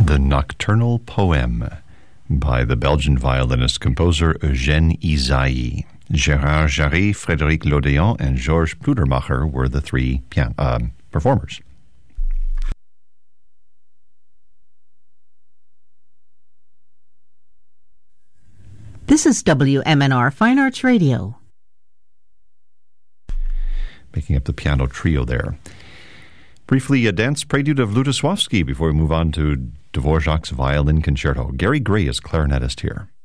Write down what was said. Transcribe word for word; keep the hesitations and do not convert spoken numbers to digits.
The Nocturnal Poem by the Belgian violinist-composer Eugène Ysaÿe. Gérard Jarry, Frédéric Lodéon, and Georges Pludermacher were the three pian- uh, performers. This is W M N R Fine Arts Radio. Making up the piano trio there. Briefly, a dance prelude of Lutoslawski before we move on to Dvorak's Violin Concerto. Gary Gray is clarinetist here.